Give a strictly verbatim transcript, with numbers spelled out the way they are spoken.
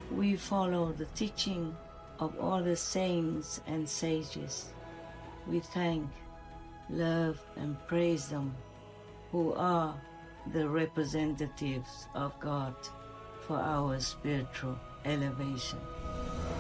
we follow the teaching of all the saints and sages. We thank, love, and praise them, who are the representatives of God for our spiritual elevation.